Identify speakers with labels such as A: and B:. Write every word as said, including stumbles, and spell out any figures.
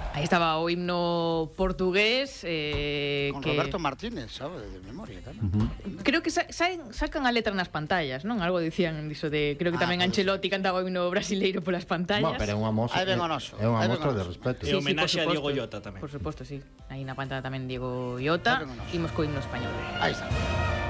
A: Aí estaba o himno portugués eh,
B: Con
A: que...
B: Roberto Martínez, sabe, de memoria tamén.
C: Uh-huh.
A: Creo que sa saen, sacan a letra nas pantallas, non? Algo dicían diso de... Creo que
B: Ah,
A: tamén
B: pode
A: Ancelotti cantaba o himno brasileiro polas pantallas.
C: Bueno, pero é unha mostra,
B: Aí ven o noso,
C: é unha
B: aí ven
C: mostra
B: o
C: de
B: noso.
C: respeto.
D: E homenaxe a
A: por
D: Diego
A: suposto.
D: Llota tamén.
A: Por suposto, sí. Aí na pantalla tamén Diego Llota.
B: Aí ven o noso.
A: Imos co himno español.
B: Aí está.